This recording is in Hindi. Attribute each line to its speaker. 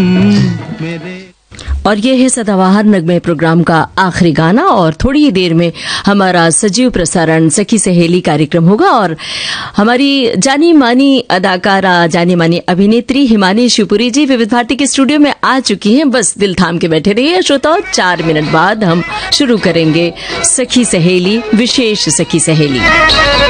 Speaker 1: और ये है सदाबहार नगमे प्रोग्राम का आखिरी गाना, और थोड़ी ही देर में हमारा सजीव प्रसारण सखी सहेली कार्यक्रम होगा। और हमारी जानी मानी अदाकारा, जानी मानी अभिनेत्री हिमानी शिवपुरी जी विविध भारती के स्टूडियो में आ चुकी हैं। बस दिल थाम के बैठे रहिए श्रोताओ, 4 मिनट बाद हम शुरू करेंगे सखी सहेली, विशेष सखी सहेली।